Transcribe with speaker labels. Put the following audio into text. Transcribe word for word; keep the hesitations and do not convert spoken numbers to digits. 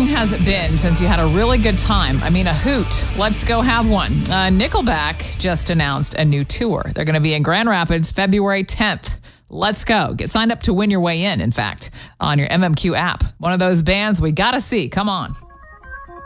Speaker 1: long has it been since you had a really good time? I mean, a hoot. Let's go have one. Uh, Nickelback just announced a new tour. They're going to be in Grand Rapids February tenth. Let's go. Get signed up to win your way in, in fact, on your M M Q app. One of those bands we got to see. Come on.